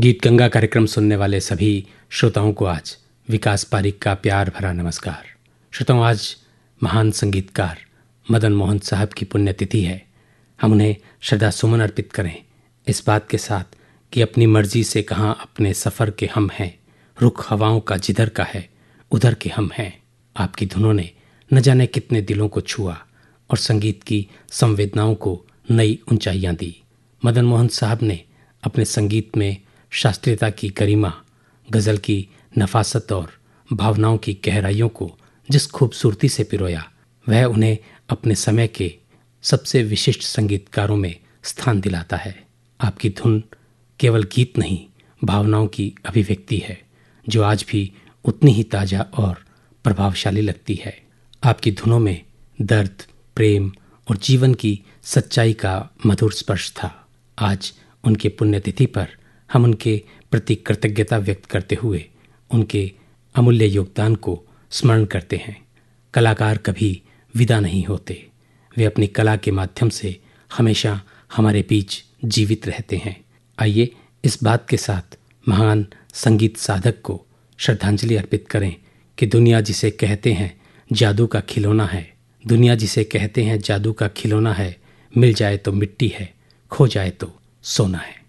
गीत गंगा कार्यक्रम सुनने वाले सभी श्रोताओं को आज विकास पारिक का प्यार भरा नमस्कार। श्रोताओं, आज महान संगीतकार मदन मोहन साहब की पुण्यतिथि है। हम उन्हें श्रद्धा सुमन अर्पित करें इस बात के साथ कि अपनी मर्जी से कहाँ अपने सफ़र के हम हैं, रुख हवाओं का जिधर का है उधर के हम हैं। आपकी धुनों ने न जाने कितने दिलों को छुआ और संगीत की संवेदनाओं को नई ऊंचाइयां दी। मदन मोहन साहब ने अपने संगीत में शास्त्रीयता की गरिमा, गज़ल की नफासत और भावनाओं की गहराइयों को जिस खूबसूरती से पिरोया, वह उन्हें अपने समय के सबसे विशिष्ट संगीतकारों में स्थान दिलाता है। आपकी धुन केवल गीत नहीं, भावनाओं की अभिव्यक्ति है जो आज भी उतनी ही ताज़ा और प्रभावशाली लगती है। आपकी धुनों में दर्द, प्रेम और जीवन की सच्चाई का मधुर स्पर्श था। आज उनके पुण्यतिथि पर हम उनके प्रति कृतज्ञता व्यक्त करते हुए उनके अमूल्य योगदान को स्मरण करते हैं। कलाकार कभी विदा नहीं होते, वे अपनी कला के माध्यम से हमेशा हमारे बीच जीवित रहते हैं। आइए इस बात के साथ महान संगीत साधक को श्रद्धांजलि अर्पित करें कि दुनिया जिसे कहते हैं जादू का खिलौना है, दुनिया जिसे कहते हैं जादू का खिलौना है, मिल जाए तो मिट्टी है, खो जाए तो सोना है।